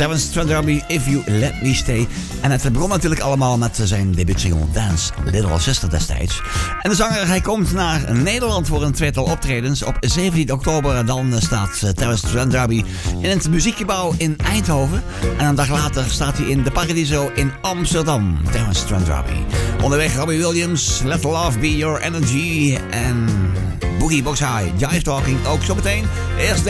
Terence Trent D'Arby, If You Let Me Stay. En het begon natuurlijk allemaal met zijn debuutsingle Dance Little Sister destijds. En de zanger, hij komt naar Nederland voor een tweetal optredens. Op 17 oktober dan staat Terence Trent D'Arby in het muziekgebouw in Eindhoven. En een dag later staat hij in de Paradiso in Amsterdam. Terence Trent D'Arby. Onderweg Robbie Williams, Let Love Be Your Energy en Boogie Box High. Jive Talking ook zo meteen. Eerst